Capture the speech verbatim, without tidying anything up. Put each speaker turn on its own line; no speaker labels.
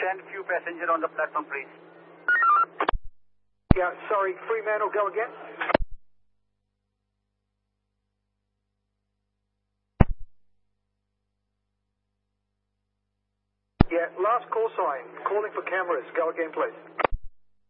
and few passengers on the platform, please.
Yeah, sorry, Fremantle, go again. Yeah, last call sign, calling for cameras, go again please.